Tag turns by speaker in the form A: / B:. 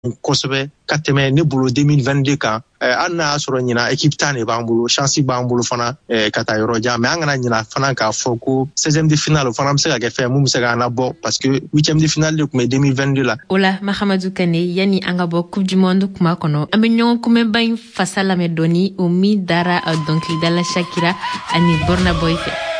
A: kosɛbɛ ka tɛmɛ ne bolo 2022 kan an n'a sɔrɔ ɲina équipe tan de b'an bolo chance b'an bolo fana ka taa yɔrɔ jan mais an kana ɲina fana k'a fɔ ko 16e de finale fana bɛ se ka kɛ fɛn mun bɛ se k'an labɔ parce que 8e de finale de tun bɛ 2022 la.
B: O la Mahamadou Kane yani an ka bɔ Coupe du Monde kuma kɔnɔ an bɛ ɲɔgɔn kunbɛnba in fasa lamɛn dɔɔni o min dara dɔnkilidala Shakira ani Burna Boy fɛ.